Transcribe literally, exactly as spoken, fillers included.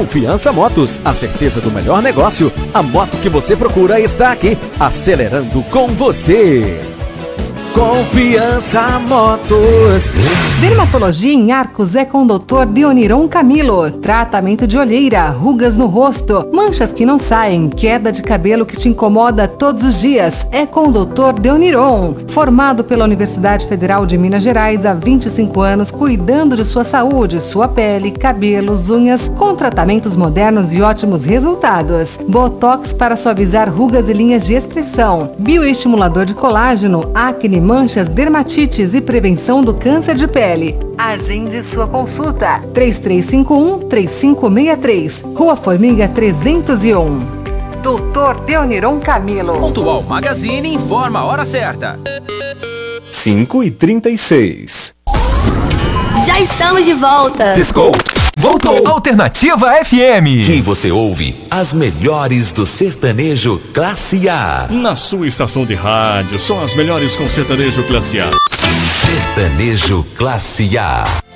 Confiança Motos, a certeza do melhor negócio. A moto que você procura está aqui, acelerando com você. Confiança Motos. Dermatologia em Arcos é com o doutor Deoniron Camilo. Tratamento de olheira, rugas no rosto, manchas que não saem, queda de cabelo que te incomoda todos os dias. É com o doutor Deoniron. Formado pela Universidade Federal de Minas Gerais há vinte e cinco anos, cuidando de sua saúde, sua pele, cabelos, unhas, com tratamentos modernos e ótimos resultados. Botox para suavizar rugas e linhas de expressão. Bioestimulador de colágeno, acne, manchas, dermatites e prevenção do câncer de pele. Agende sua consulta. três três cinco um, três cinco seis três. Rua Formiga trezentos e um. doutor Deoniron Camilo. Pontual Magazine informa a hora certa. cinco e trinta e seis. Já estamos de volta. Piscou. Voltou. Alternativa F M. Quem você ouve? As melhores do sertanejo Classe A. Na sua estação de rádio, são as melhores com sertanejo Classe A. Sertanejo Classe A.